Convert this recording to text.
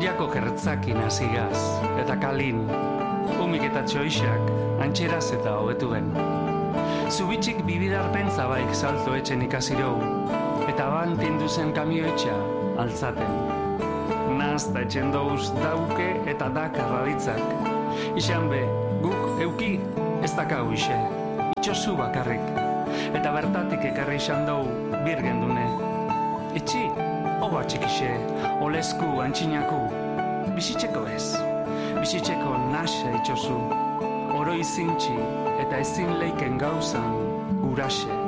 jako jertzakin hazigaz, eta kalin, umik eta txoixak, antxeraz eta hobetu ben. Zubitxik bibidarpen zabaik salto etxen ikasirou, eta ban tinduzen kamioetxa altzaten. Nazta etxen douz dauke eta dakar aditzak. Ixan be, guk euki ez dakau ixe, itxosu bakarrik, eta bertatik ekarri izan dou birgendune. Etxi, oba txikixe, olesku, antxinaku, bizitzeko ez, bizitzeko nasa itxosu, oro izintxi eta ezin leiken gauzan guraxe.